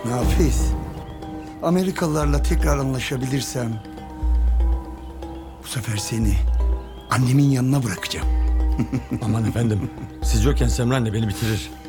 Nafiz, Amerikalılarla tekrar anlaşabilirsem bu sefer seni annemin yanına bırakacağım. Aman efendim, siz yokken Semra anne beni bitirir.